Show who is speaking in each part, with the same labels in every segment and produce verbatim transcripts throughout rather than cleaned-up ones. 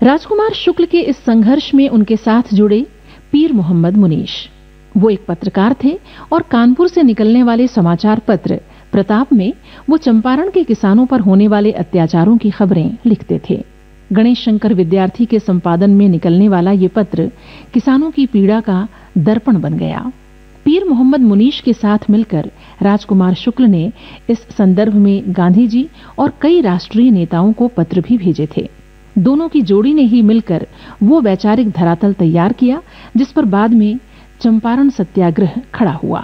Speaker 1: राजकुमार शुक्ल के इस संघर्ष में उनके साथ जुड़े पीर मोहम्मद मुनीश। वो एक पत्रकार थे और कानपुर से निकलने वाले समाचार पत्र प्रताप में वो चंपारण के किसानों पर होने वाले अत्याचारों की खबरें लिखते थे। गणेश शंकर विद्यार्थी के संपादन में निकलने वाला ये पत्र किसानों की पीड़ा का दर्पण बन गया। पीर मोहम्मद मुनीश के साथ मिलकर राजकुमार शुक्ल ने इस संदर्भ में गांधी जी और कई राष्ट्रीय नेताओं को पत्र भी भेजे थे। दोनों की जोड़ी ने ही मिलकर वो वैचारिक धरातल तैयार किया जिस पर बाद में चंपारण सत्याग्रह खड़ा हुआ।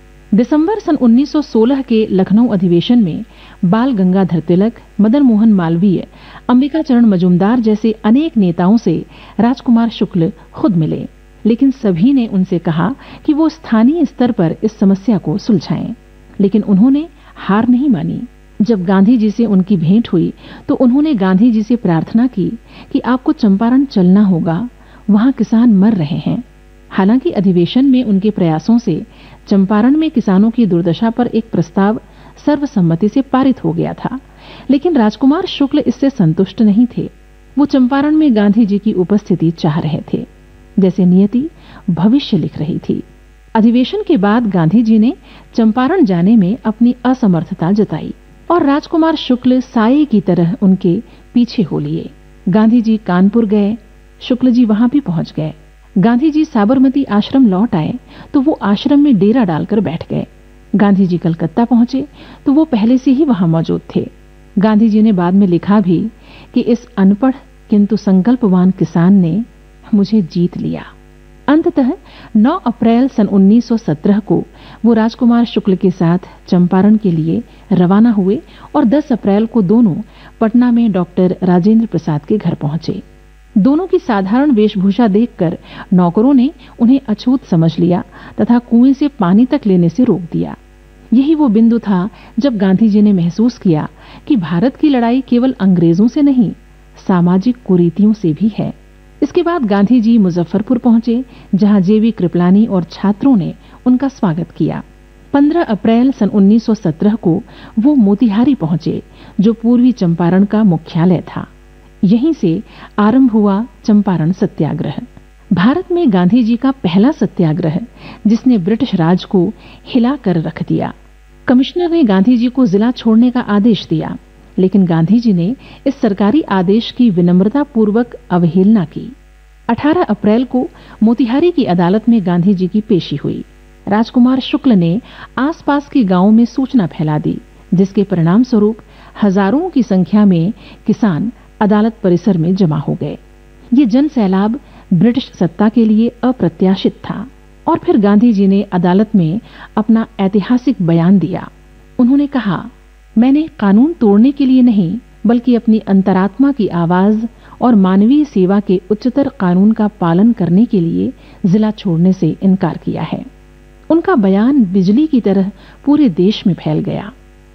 Speaker 1: दिसंबर सन उन्नीस सौ सोलह के लखनऊ अधिवेशन में बाल गंगाधर तिलक, मदन मोहन मालवीय, अंबिका चरण मजूमदार जैसे अनेक नेताओं से राजकुमार शुक्ल खुद मिले, लेकिन सभी ने उनसे कहा कि वो स्थानीय स्तर पर इस समस्या को सुलझाएं। लेकिन उन्होंने हार नहीं मानी। जब गांधी जी से उनकी भेंट हुई तो उन्होंने गांधी जी से प्रार्थना की कि आपको चंपारण चलना होगा, वहां किसान मर रहे हैं। हालांकि अधिवेशन में उनके प्रयासों से चंपारण में किसानों की दुर्दशा पर एक प्रस्ताव सर्वसम्मति से पारित हो गया था, लेकिन राजकुमार शुक्ल इससे संतुष्ट नहीं थे। वो चंपारण में गांधी जी की उपस्थिति चाह रहे थे, जैसे नियति भविष्य लिख रही थी। अधिवेशन के बाद गांधी जी ने चंपारण जाने में अपनी असमर्थता जताई और राजकुमार शुक्ल साये की तरह उनके पीछे हो लिए। गांधी जी कानपुर गए, शुक्ल जी वहां भी पहुंच गए। गांधी जी साबरमती आश्रम लौट आए तो वो आश्रम में डेरा डालकर बैठ गए। गांधी जी कलकत्ता पहुंचे तो वो पहले से ही वहां मौजूद थे। गांधी जी ने बाद में लिखा भी कि इस अनपढ़ किंतु संकल्पवान किसान ने मुझे जीत लिया। अंततः नौ अप्रैल सन उन्नीस सौ सत्रह को वो राजकुमार शुक्ल के साथ चंपारण के लिए रवाना हुए और दस अप्रैल को दोनों पटना में डॉक्टर राजेंद्र प्रसाद के घर पहुंचे। दोनों की साधारण वेशभूषा देखकर नौकरों ने उन्हें अछूत समझ लिया तथा कुएं से पानी तक लेने से रोक दिया। यही वो बिंदु था जब गांधी जी ने महसूस किया कि भारत की लड़ाई केवल अंग्रेजों से नहीं, सामाजिक कुरीतियों से भी है। इसके बाद गांधी जी मुजफ्फरपुर पहुंचे, जहां जेबी कृपलानी और छात्रों ने उनका स्वागत किया। पंद्रह अप्रैल सन उन्नीस सौ सत्रह को वो मोतिहारी पहुंचे, जो पूर्वी चंपारण का मुख्यालय था। यहीं से आरंभ हुआ चंपारण सत्याग्रह, भारत में गांधी जी का पहला सत्याग्रह, जिसने ब्रिटिश राज को हिला कर रख दिया। कमिश्नर ने गांधी जी को जिला छोड़ने का आदेश दिया, लेकिन गांधी जी ने इस सरकारी आदेश की विनम्रता पूर्वक अवहेलना की। अठारह अप्रैल को मोतिहारी की अदालत में गांधी जी की पेशी हुई। राजकुमार शुक्ल ने आसपास के गांवों में सूचना फैला दी, जिसके परिणाम स्वरूप हजारों की संख्या में किसान अदालत परिसर में जमा हो गए। ये जन सैलाब ब्रिटिश सत्ता के लिए अप्रत्याशित था। और फिर गांधी जी ने अदालत में अपना ऐतिहासिक बयान दिया। उन्होंने कहा, मैंने कानून तोड़ने के लिए नहीं, बल्कि अपनी अंतरात्मा की आवाज और मानवीय सेवा के उच्चतर कानून का पालन करने के लिए जिला छोड़ने से इनकार किया है। उनका बयान बिजली की तरह पूरे देश में फैल गया।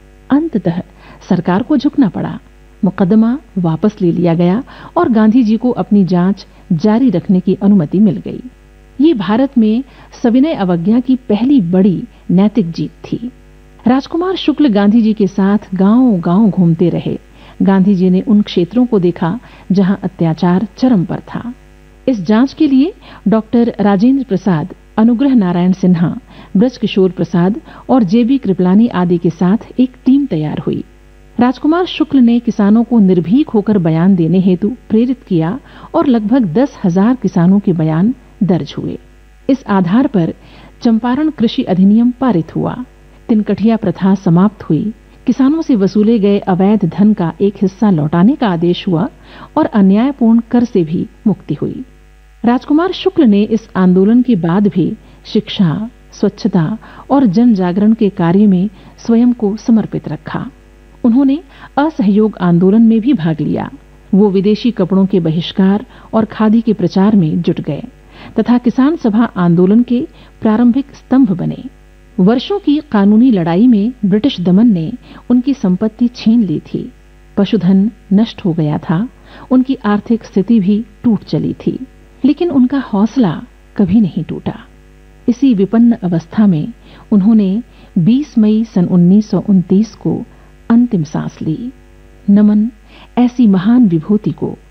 Speaker 1: अंततः सरकार को झुकना पड़ा, मुकदमा वापस ले लिया गया और गांधी जी को अपनी जांच जारी रखने की अनुमति मिल गई। ये भारत में सविनय अवज्ञा की पहली बड़ी नैतिक जीत थी। राजकुमार शुक्ल गांधी जी के साथ गांव-गांव घूमते रहे। गांधी जी ने उन क्षेत्रों को देखा जहां अत्याचार चरम पर था। इस जांच के लिए डॉक्टर राजेंद्र प्रसाद, अनुग्रह नारायण सिन्हा, ब्रजकिशोर प्रसाद और जेबी कृपलानी आदि के साथ एक टीम तैयार हुई। राजकुमार शुक्ल ने किसानों को निर्भीक होकर बयान देने हेतु प्रेरित किया और लगभग दस हजार किसानों के बयान दर्ज हुए। इस आधार पर चंपारण कृषि अधिनियम पारित हुआ। तिनकठिया प्रथा समाप्त हुई। किसानों से वसूले गए अवैध धन का एक हिस्सा लौटाने का आदेश हुआ और अन्यायपूर्ण कर से भी मुक्ति हुई। राजकुमार शुक्ल ने इस आंदोलन के बाद भी शिक्षा, स्वच्छता और जन जागरण के कार्य में स्वयं को समर्पित रखा। उन्होंने असहयोग आंदोलन में भी भाग लिया। वो विदेशी कपड़ों के बहिष्कार और खादी के प्रचार में जुट गए तथा किसान सभा आंदोलन के प्रारंभिक स्तंभ बने। वर्षों की कानूनी लड़ाई में ब्रिटिश दमन ने उनकी संपत्ति छीन ली थी। पशुधन नष्ट हो गया था। उनकी आर्थिक स्थिति भी टूट चली थी, लेकिन उनका हौसला कभी नहीं टूटा। इसी विपन्न अवस्था में उन्होंने बीस मई सन उन्नीस सौ उनतीस को अंतिम सांस ली। नमन ऐसी महान विभूति को।